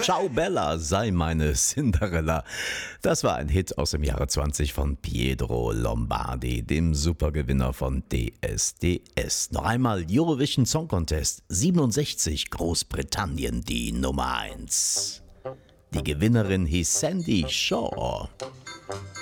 Ciao Bella, sei meine Cinderella. Das war ein Hit aus dem Jahre 20 von Pietro Lombardi, dem Supergewinner von DSDS. Noch einmal Eurovision Song Contest 67, Großbritannien die Nummer 1. Die Gewinnerin hieß Sandy Shaw.